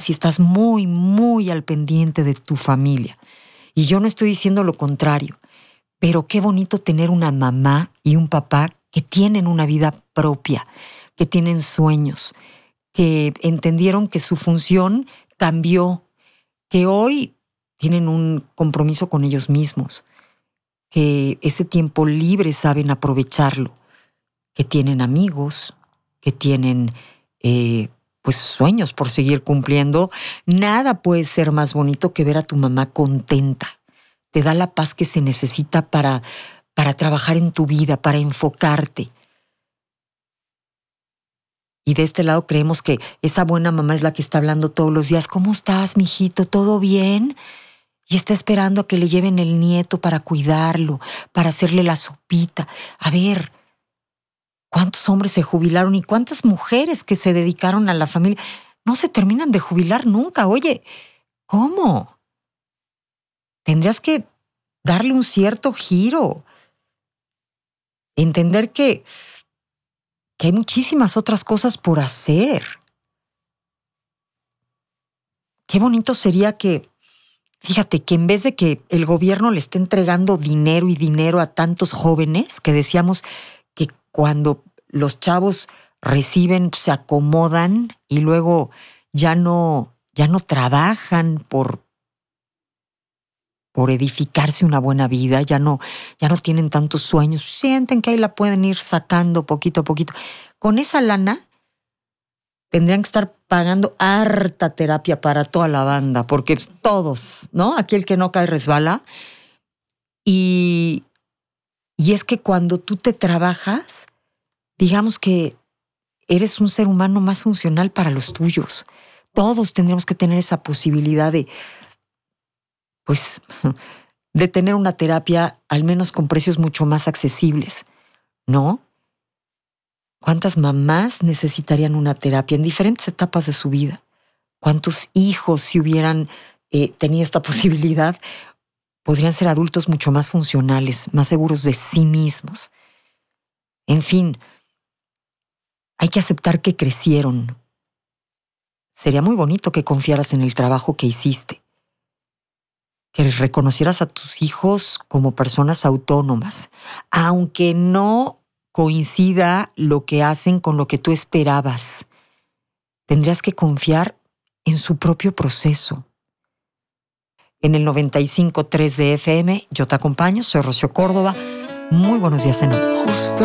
si estás muy, muy al pendiente de tu familia. Y yo no estoy diciendo lo contrario, pero qué bonito tener una mamá y un papá que tienen una vida propia, que tienen sueños, que entendieron que su función cambió, que hoy tienen un compromiso con ellos mismos, que ese tiempo libre saben aprovecharlo, que tienen amigos, que tienen pues sueños por seguir cumpliendo. Nada puede ser más bonito que ver a tu mamá contenta. Te da la paz que se necesita para trabajar en tu vida, para enfocarte. Y de este lado creemos que esa buena mamá es la que está hablando todos los días. ¿Cómo estás, mijito? ¿Todo bien? Y está esperando a que le lleven el nieto para cuidarlo, para hacerle la sopita. A ver, ¿cuántos hombres se jubilaron y cuántas mujeres que se dedicaron a la familia no se terminan de jubilar nunca? Oye, ¿cómo? Tendrías que darle un cierto giro. Entender que hay muchísimas otras cosas por hacer. Qué bonito sería que, fíjate, que en vez de que el gobierno le esté entregando dinero y dinero a tantos jóvenes, que decíamos que cuando los chavos reciben, se acomodan y luego ya no trabajan por edificarse una buena vida, ya no tienen tantos sueños, sienten que ahí la pueden ir sacando poquito a poquito. Con esa lana tendrían que estar pagando harta terapia para toda la banda, porque todos, ¿no? Aquí el que no cae resbala. Y es que cuando tú te trabajas, digamos que eres un ser humano más funcional para los tuyos. Todos tendríamos que tener esa posibilidad de, pues, de tener una terapia, al menos con precios mucho más accesibles, ¿no? ¿Cuántas mamás necesitarían una terapia en diferentes etapas de su vida? ¿Cuántos hijos, si hubieran tenido esta posibilidad, podrían ser adultos mucho más funcionales, más seguros de sí mismos? En fin, hay que aceptar que crecieron. Sería muy bonito que confiaras en el trabajo que hiciste, que reconocieras a tus hijos como personas autónomas, aunque no coincida lo que hacen con lo que tú esperabas. Tendrías que confiar en su propio proceso. En el 95.3 de FM, yo te acompaño, soy Rocío Córdoba. Muy buenos días en hoy.